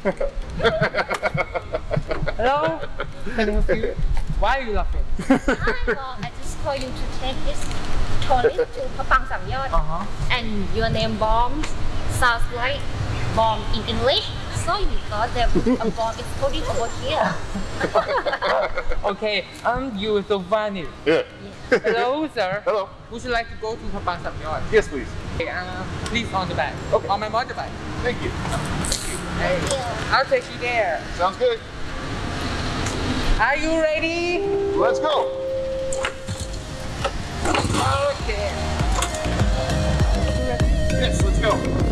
Hello? Can I help you? Why are you laughing? I just call you to take this toilet to Papang Samyot. And your name bomb sounds like bomb in English. So you thought that a bomb is coding over here. Okay, you are so funny. Yeah. Hello, sir. Hello. Would you like to go to Papang Samyot? Yes, please. Okay, please on the back. Okay. On my motorbike. Thank you. Hey, I'll take you there. Sounds good. Are you ready? Let's go. Okay. Yes, let's go.